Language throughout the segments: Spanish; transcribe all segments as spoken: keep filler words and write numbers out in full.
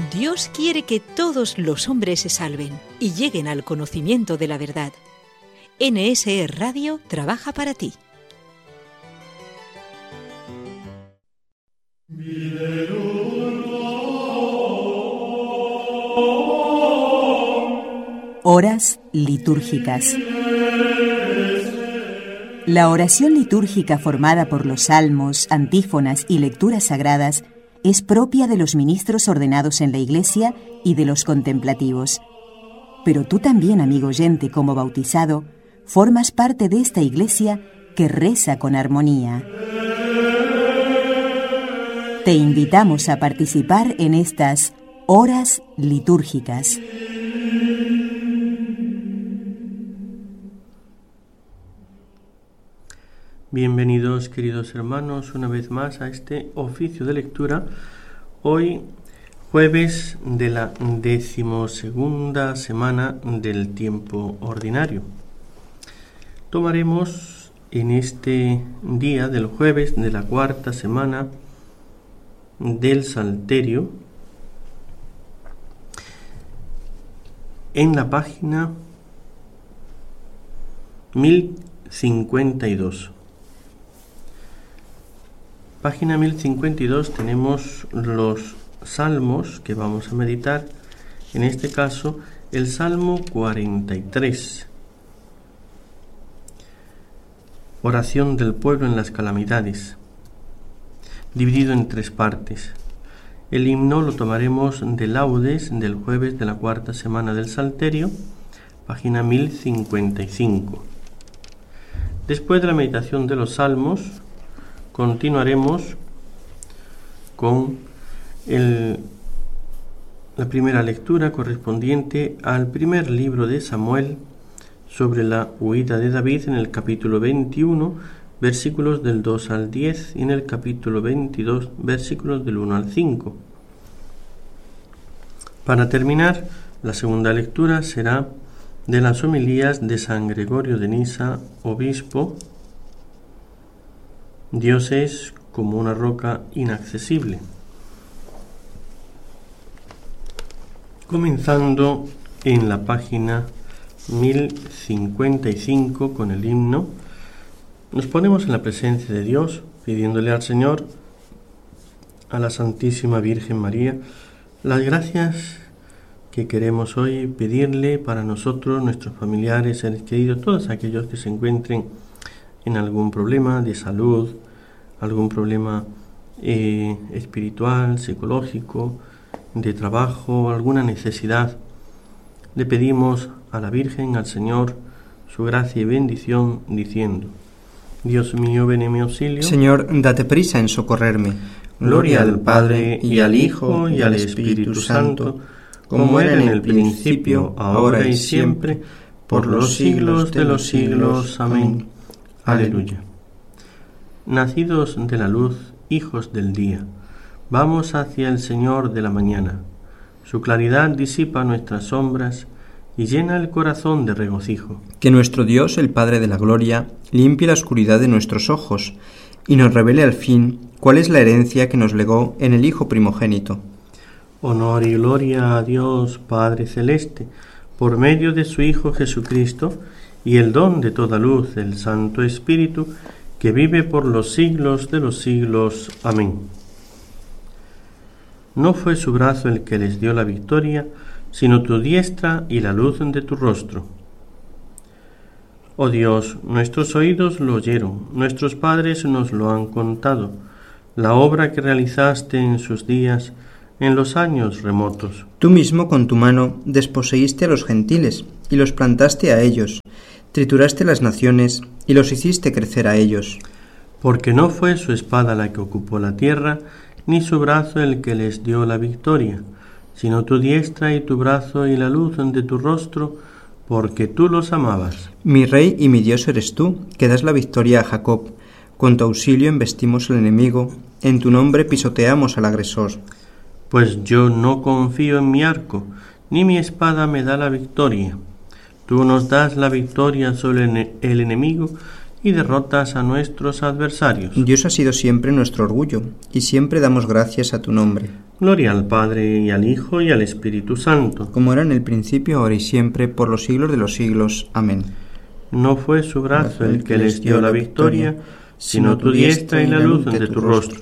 Dios quiere que todos los hombres se salven y lleguen al conocimiento de la verdad. N S E Radio trabaja para ti. Horas litúrgicas. La oración litúrgica formada por los salmos, antífonas y lecturas sagradas es propia de los ministros ordenados en la Iglesia y de los contemplativos. Pero tú también, amigo oyente, como bautizado, formas parte de esta Iglesia que reza con armonía. Te invitamos a participar en estas horas litúrgicas. Bienvenidos, queridos hermanos, una vez más a este oficio de lectura. Hoy, jueves de la decimosegunda semana del tiempo ordinario. Tomaremos en este día del jueves de la cuarta semana del Salterio, en la página mil cincuenta y dos. Página mil cincuenta y dos tenemos los salmos que vamos a meditar, en este caso el Salmo cuarenta y tres. Oración del pueblo en las calamidades, dividido en tres partes. El himno lo tomaremos de laudes del jueves de la cuarta semana del Salterio, página mil cincuenta y cinco. Después de la meditación de los salmos, continuaremos con el, la primera lectura correspondiente al primer libro de Samuel sobre la huida de David en el capítulo veintiuno, versículos del dos al diez, y en el capítulo veintidós, versículos del uno al cinco. Para terminar, la segunda lectura será de las homilías de San Gregorio de Nisa, obispo. Dios es como una roca inaccesible. Comenzando en la página mil cincuenta y cinco con el himno, nos ponemos en la presencia de Dios, pidiéndole al Señor, a la Santísima Virgen María, las gracias que queremos hoy pedirle para nosotros, nuestros familiares, seres queridos, todos aquellos que se encuentren en algún problema de salud, algún problema eh, espiritual, psicológico, de trabajo, alguna necesidad. Le pedimos a la Virgen, al Señor, su gracia y bendición, diciendo: Dios mío, ven en mi auxilio. Señor, date prisa en socorrerme. Gloria al Padre, y al Hijo, y al Espíritu Santo, como era en el principio, ahora y siempre, por los siglos de los siglos. Amén. Aleluya. Nacidos de la luz, hijos del día, vamos hacia el Señor de la mañana. Su claridad disipa nuestras sombras y llena el corazón de regocijo. Que nuestro Dios, el Padre de la Gloria, limpie la oscuridad de nuestros ojos y nos revele al fin cuál es la herencia que nos legó en el Hijo primogénito. Honor y gloria a Dios Padre Celeste, por medio de su Hijo Jesucristo, y el don de toda luz, el Santo Espíritu, que vive por los siglos de los siglos. Amén. No fue su brazo el que les dio la victoria, sino tu diestra y la luz de tu rostro. Oh Dios, nuestros oídos lo oyeron, nuestros padres nos lo han contado, la obra que realizaste en sus días, en los años remotos. Tú mismo con tu mano desposeíste a los gentiles y los plantaste a ellos, trituraste las naciones y los hiciste crecer a ellos. Porque no fue su espada la que ocupó la tierra, ni su brazo el que les dio la victoria, sino tu diestra y tu brazo y la luz de tu rostro, porque tú los amabas. Mi Rey y mi Dios eres tú, que das la victoria a Jacob. Con tu auxilio embestimos al enemigo, en tu nombre pisoteamos al agresor. Pues yo no confío en mi arco, ni mi espada me da la victoria. Tú nos das la victoria sobre el enemigo y derrotas a nuestros adversarios. Dios ha sido siempre nuestro orgullo, y siempre damos gracias a tu nombre. Gloria al Padre, y al Hijo, y al Espíritu Santo. Como era en el principio, ahora y siempre, por los siglos de los siglos. Amén. No fue su brazo el que les dio la victoria, sino tu diestra y la luz de tu rostro.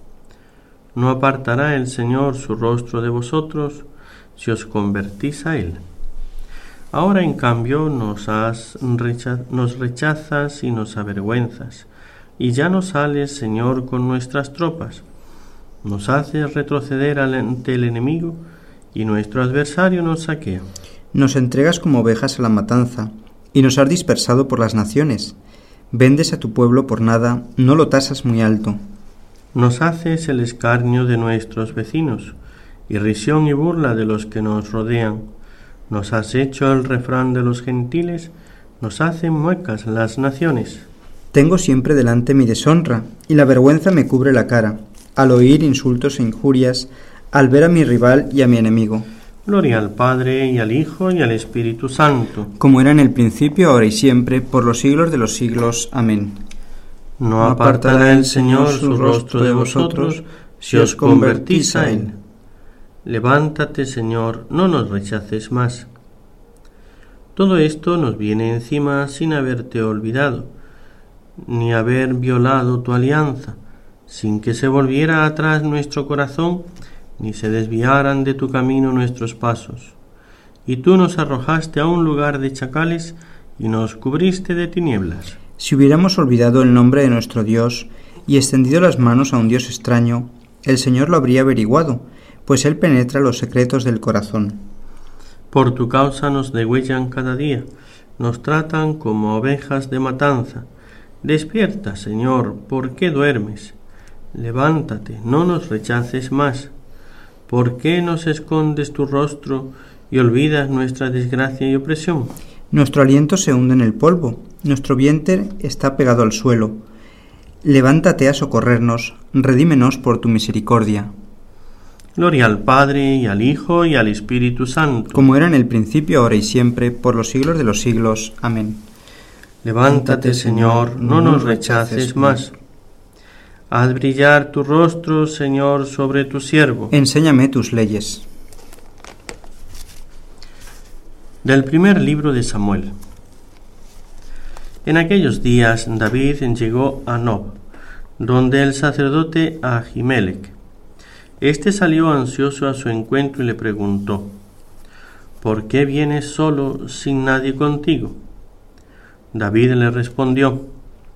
No apartará el Señor su rostro de vosotros, si os convertís a Él. Ahora, en cambio, nos, has recha- nos rechazas y nos avergüenzas, y ya no sales, Señor, con nuestras tropas. Nos haces retroceder ante el enemigo, y nuestro adversario nos saquea. Nos entregas como ovejas a la matanza, y nos has dispersado por las naciones. Vendes a tu pueblo por nada, no lo tasas muy alto. Nos haces el escarnio de nuestros vecinos, y risión y burla de los que nos rodean. Nos has hecho el refrán de los gentiles, nos hacen muecas las naciones. Tengo siempre delante mi deshonra, y la vergüenza me cubre la cara, al oír insultos e injurias, al ver a mi rival y a mi enemigo. Gloria al Padre, y al Hijo, y al Espíritu Santo. Como era en el principio, ahora y siempre, por los siglos de los siglos. Amén. No apartará el Señor su rostro de vosotros, si os convertís a Él. Levántate, Señor, no nos rechaces más. Todo esto nos viene encima sin haberte olvidado, ni haber violado tu alianza, sin que se volviera atrás nuestro corazón, ni se desviaran de tu camino nuestros pasos. Y tú nos arrojaste a un lugar de chacales y nos cubriste de tinieblas. Si hubiéramos olvidado el nombre de nuestro Dios y extendido las manos a un Dios extraño, el Señor lo habría averiguado, pues Él penetra los secretos del corazón. Por tu causa nos degüellan cada día, nos tratan como ovejas de matanza. Despierta, Señor, ¿por qué duermes? Levántate, no nos rechaces más. ¿Por qué nos escondes tu rostro y olvidas nuestra desgracia y opresión? Nuestro aliento se hunde en el polvo, nuestro vientre está pegado al suelo. Levántate a socorrernos, redímenos por tu misericordia. Gloria al Padre, y al Hijo, y al Espíritu Santo. Como era en el principio, ahora y siempre, por los siglos de los siglos. Amén. Levántate, Señor, no nos rechaces más. Haz brillar tu rostro, Señor, sobre tu siervo. Enséñame tus leyes. Del primer libro de Samuel. En aquellos días David llegó a Nob, donde el sacerdote Ahimelech. Este salió ansioso a su encuentro y le preguntó: ¿por qué vienes solo sin nadie contigo? David le respondió: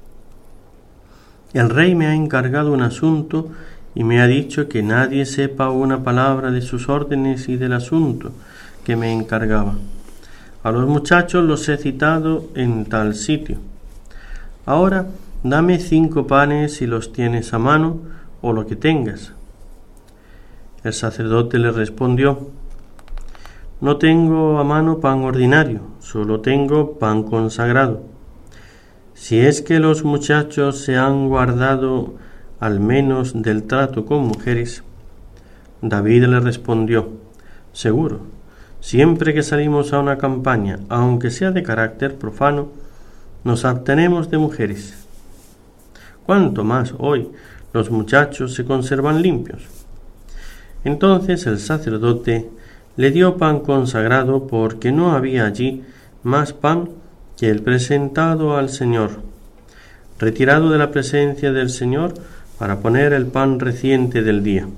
el rey me ha encargado un asunto y me ha dicho que nadie sepa una palabra de sus órdenes y del asunto que me encargaba. A los muchachos los he citado en tal sitio. Ahora dame cinco panes si los tienes a mano, o lo que tengas. El sacerdote le respondió: no tengo a mano pan ordinario, solo tengo pan consagrado. Si es que los muchachos se han guardado al menos del trato con mujeres. David le respondió: seguro, siempre que salimos a una campaña, aunque sea de carácter profano, nos abstenemos de mujeres. Cuanto más hoy los muchachos se conservan limpios. Entonces el sacerdote le dio pan consagrado, porque no había allí más pan que el presentado al Señor, retirado de la presencia del Señor para poner el pan reciente del día.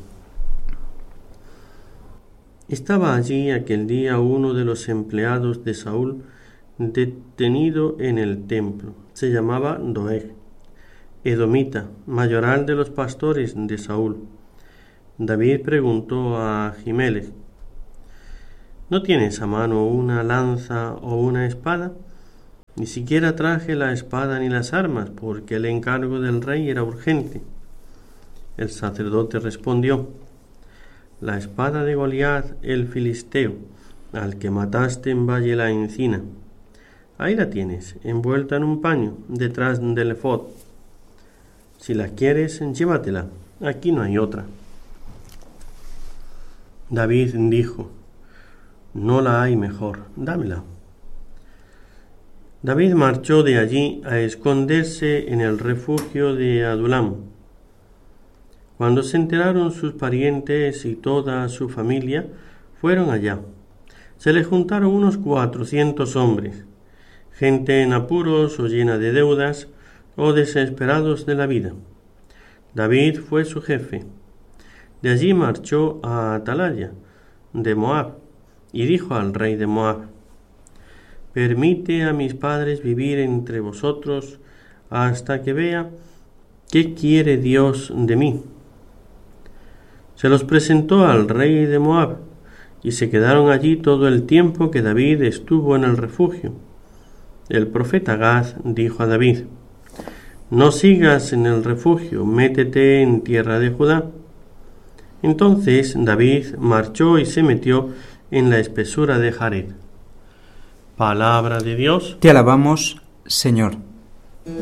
Estaba allí aquel día uno de los empleados de Saúl detenido en el templo. Se llamaba Doeg, edomita, mayoral de los pastores de Saúl. David preguntó a Ahimelech: ¿no tienes a mano una lanza o una espada? Ni siquiera traje la espada ni las armas, porque el encargo del rey era urgente. El sacerdote respondió: la espada de Goliat el filisteo, al que mataste en Valle la Encina. Ahí la tienes, envuelta en un paño, detrás del efod. Si la quieres, llévatela, aquí no hay otra. David dijo: no la hay mejor, dámela. David marchó de allí a esconderse en el refugio de Adulam. Cuando se enteraron sus parientes y toda su familia, fueron allá. Se le juntaron unos cuatrocientos hombres, gente en apuros o llena de deudas o desesperados de la vida. David fue su jefe. De allí marchó a Atalaya, de Moab, y dijo al rey de Moab: «Permite a mis padres vivir entre vosotros hasta que vea qué quiere Dios de mí». Se los presentó al rey de Moab, y se quedaron allí todo el tiempo que David estuvo en el refugio. El profeta Gad dijo a David: «No sigas en el refugio, métete en tierra de Judá». Entonces David marchó y se metió en la espesura de Jared. Palabra de Dios. Te alabamos, Señor.